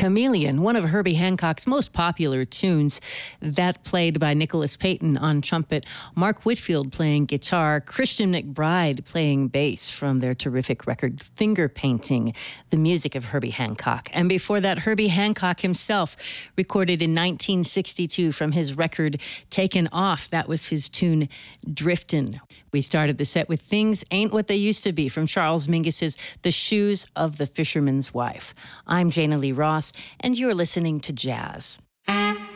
Chameleon, one of Herbie Hancock's most popular tunes, that played by Nicholas Payton on trumpet, Mark Whitfield playing guitar, Christian McBride playing bass from their terrific record Finger Painting, the music of Herbie Hancock. And before that, Herbie Hancock himself recorded in 1962 from his record Taken Off. That was his tune Driftin'. We started the set with Things Ain't What They Used to Be from Charles Mingus's The Shoes of the Fisherman's Wife. I'm Jana Lee Ross, and you're listening to Jazz.